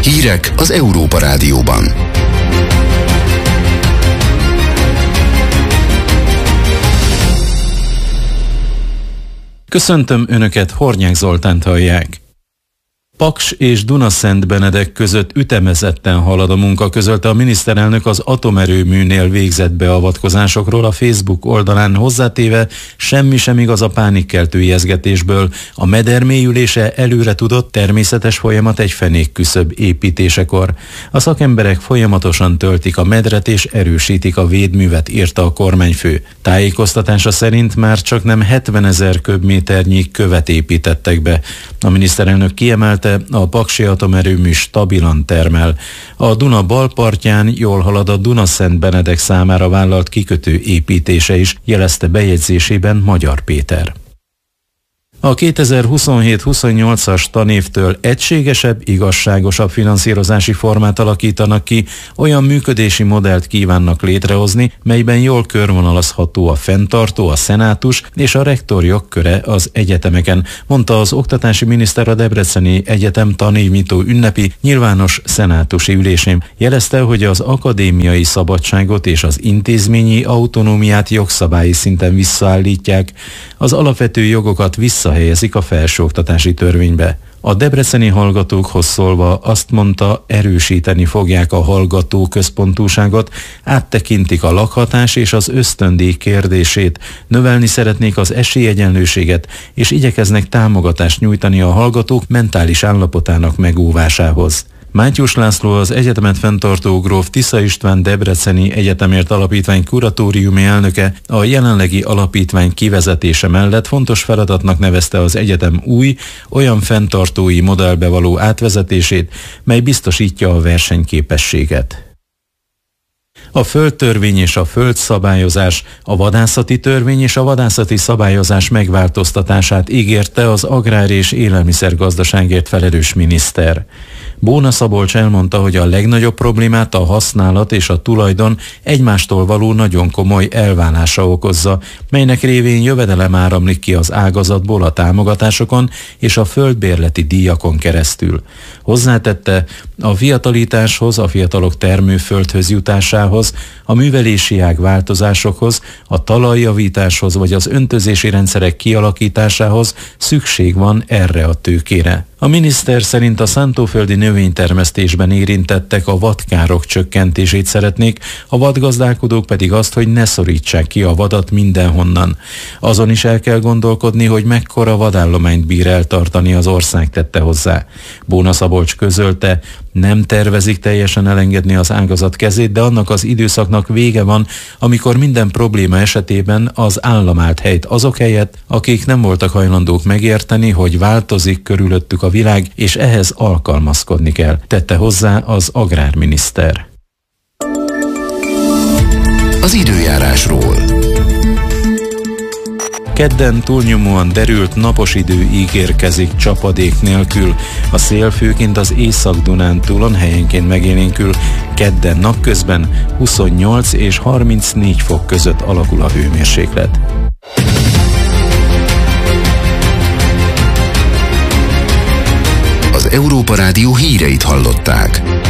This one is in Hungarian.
Hírek az Európa Rádióban. Köszöntöm Önöket, Hornyák Zoltánt hallják. Paks és Dunaszentbenedek között ütemezetten halad a munka, közölte a miniszterelnök az atomerőműnél végzett beavatkozásokról a Facebook oldalán, hozzátéve, semmi sem igaz a pánikkeltő ijesztgetésből. A meder mélyülése előre tudott, természetes folyamat egy fenékküszöb építésekor. A szakemberek folyamatosan töltik a medret és erősítik a védművet, írta a kormányfő. Tájékoztatása szerint már csaknem 70 000 köbméternyi követ építettek be. A miniszterelnök kiemelte, a paksi atomerőmű stabilan termel. A Duna bal partján jól halad a Dunaszentbenedek számára vállalt kikötő építése is, jelezte bejegyzésében Magyar Péter. A 2027-28-as tanévtől egységesebb, igazságosabb finanszírozási formát alakítanak ki, olyan működési modellt kívánnak létrehozni, melyben jól körvonalazható a fenntartó, a szenátus és a rektor jogköre az egyetemeken, mondta az oktatási miniszter a Debreceni Egyetem tanévnyitó ünnepi nyilvános szenátusi ülésén. Jelezte, hogy az akadémiai szabadságot és az intézményi autonómiát jogszabályi szinten visszaállítják, az alapvető jogokat visszahelyezik a felsőoktatási törvénybe. A debreceni hallgatókhoz szólva azt mondta, erősíteni fogják a hallgató központúságot, áttekintik a lakhatás és az ösztöndíj kérdését, növelni szeretnék az esélyegyenlőséget, és igyekeznek támogatást nyújtani a hallgatók mentális állapotának megóvásához. Mátyus László, az egyetemet fenntartó gróf Tisza István Debreceni Egyetemért Alapítvány kuratóriumi elnöke a jelenlegi alapítvány kivezetése mellett fontos feladatnak nevezte az egyetem új, olyan fenntartói modellbe való átvezetését, mely biztosítja a versenyképességet. A földtörvény és a földszabályozás, a vadászati törvény és a vadászati szabályozás megváltoztatását ígérte az agrár- és élelmiszergazdaságért felelős miniszter. Bóna Szabolcs elmondta, hogy a legnagyobb problémát a használat és a tulajdon egymástól való nagyon komoly elválása okozza, melynek révén jövedelem áramlik ki az ágazatból a támogatásokon és a földbérleti díjakon keresztül. Hozzátette, a fiatalításhoz, a fiatalok termőföldhöz jutásához, a művelési ág változásokhoz, a talajjavításhoz vagy az öntözési rendszerek kialakításához szükség van erre a tőkére. A miniszter szerint a szántóföldi növénytermesztésben érintettek a vadkárok csökkentését szeretnék, a vadgazdálkodók pedig azt, hogy ne szorítsák ki a vadat mindenhonnan. Azon is el kell gondolkodni, hogy mekkora vadállományt bír eltartani az ország, tette hozzá. Bóna Szabolcs közölte, nem tervezik teljesen elengedni az ágazat kezét, de annak az időszaknak vége van, amikor minden probléma esetében az állam állt helyt azok helyett, akik nem voltak hajlandók megérteni, hogy változik körülöttük a világ, és ehhez alkalmazkodni kell, tette hozzá az agrárminiszter. Az időjárásról. Kedden túlnyomóan derült napos idő ígérkezik csapadék nélkül. A szél főként az Észak-Dunántúlon helyenként megélénkül. Kedden napközben 28 és 34 fok között alakul a hőmérséklet. Az Európa Rádió híreit hallották.